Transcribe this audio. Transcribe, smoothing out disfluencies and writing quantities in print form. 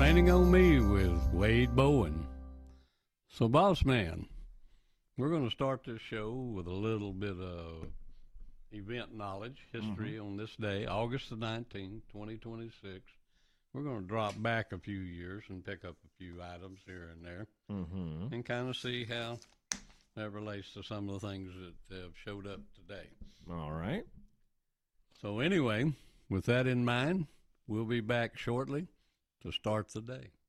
Painting on Me with Wade Bowen. So, Boss Man, we're going to start this show with a little bit of event knowledge, history on this day, August the 19th, 2026. We're going to drop back a few years and pick up a few items here and there and kind of see how that relates to some of the things that have showed up today. All right. So anyway, with that in mind, we'll be back shortly to start the day.